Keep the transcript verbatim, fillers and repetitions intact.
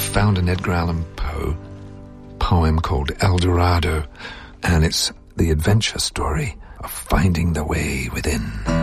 found an Edgar Allan Poe poem called El Dorado, and it's the adventure story of finding the way within.